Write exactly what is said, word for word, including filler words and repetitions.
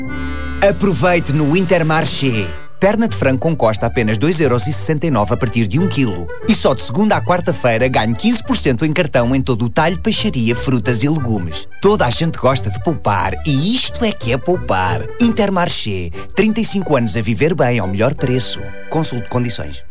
Aproveite no Intermarché. Perna de frango com costa apenas dois euros e sessenta e nove a partir de um quilo. E só de segunda à quarta-feira ganhe quinze por cento em cartão em todo o talho, peixaria, frutas e legumes. Toda a gente gosta de poupar e isto é que é poupar. Intermarché. trinta e cinco anos a viver bem ao melhor preço. Consulte condições.